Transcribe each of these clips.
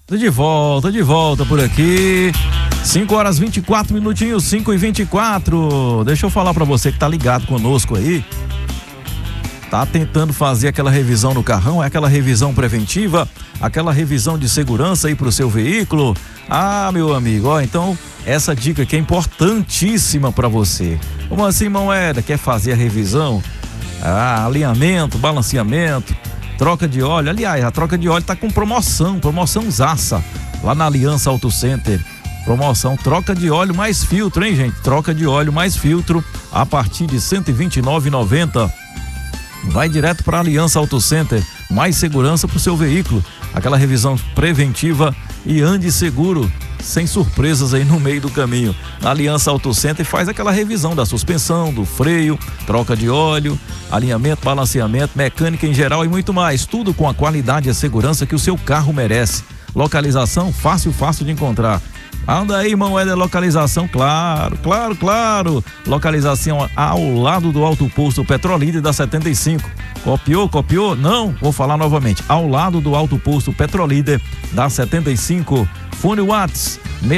De volta por aqui. 5h24, 5h24. Deixa eu falar pra você que tá ligado conosco aí. Tá tentando fazer aquela revisão no carrão, aquela revisão preventiva, aquela revisão de segurança aí pro seu veículo. Ah, meu amigo, ó, então essa dica aqui é importantíssima pra você. Como assim, Moeda? Quer fazer a revisão? Alinhamento, balanceamento, troca de óleo. Aliás, a troca de óleo tá com promoção zaça, lá na Aliança Auto Center. Promoção, troca de óleo mais filtro, hein, gente? Troca de óleo mais filtro a partir de R$ 129,90. Vai direto para a Aliança Auto Center, mais segurança para o seu veículo, aquela revisão preventiva e ande seguro, sem surpresas aí no meio do caminho. Na Aliança Auto Center faz aquela revisão da suspensão, do freio, troca de óleo, alinhamento, balanceamento, mecânica em geral e muito mais, tudo com a qualidade e a segurança que o seu carro merece. Localização fácil de encontrar. Anda aí, irmão, é localização, claro. Localização ao lado do Alto Posto Petrolíder da 75. Copiou? Não, vou falar novamente. Ao lado do Alto Posto Petrolíder da 75. Fone Whats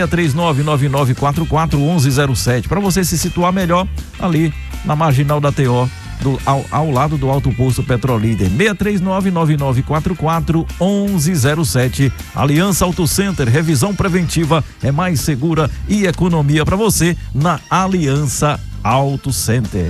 63999441107. Para você se situar melhor ali na marginal da TO. Ao lado do Alto Posto Petrolíder, 63999441107. Aliança Auto Center, revisão preventiva é mais segura e economia para você na Aliança Auto Center.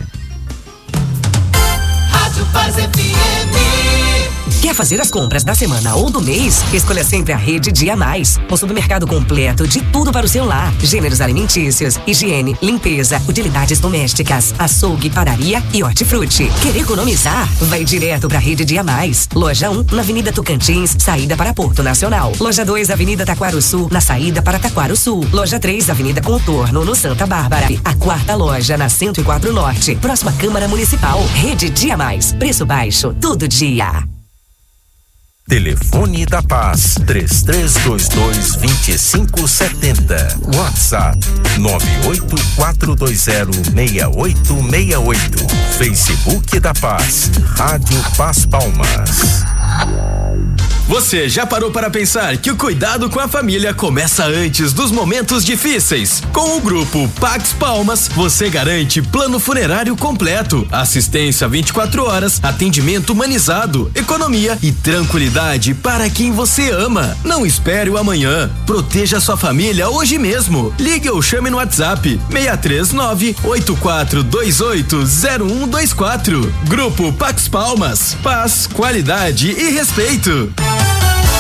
Rádio Paz FM. Quer fazer as compras da semana ou do mês? Escolha sempre a Rede Dia Mais. Um supermercado completo de tudo para o seu lar. Gêneros alimentícios, higiene, limpeza, utilidades domésticas, açougue, padaria e hortifruti. Quer economizar? Vai direto para a Rede Dia Mais. Loja 1, na Avenida Tocantins, saída para Porto Nacional. Loja 2, Avenida Taquaro Sul, na saída para Taquaro Sul. Loja 3, Avenida Contorno, no Santa Bárbara. A quarta loja na 104 Norte, próxima Câmara Municipal. Rede Dia Mais. Preço baixo, todo dia. Telefone da Paz 3322-2570. WhatsApp 984206868. Facebook da Paz. Rádio Paz Palmas. Você já parou para pensar que o cuidado com a família começa antes dos momentos difíceis? Com o grupo Pax Palmas, você garante plano funerário completo, assistência 24 horas, atendimento humanizado, economia e tranquilidade para quem você ama. Não espere o amanhã. Proteja sua família hoje mesmo. Ligue ou chame no WhatsApp 639-8428-0124. Grupo Pax Palmas. Paz, qualidade e respeito.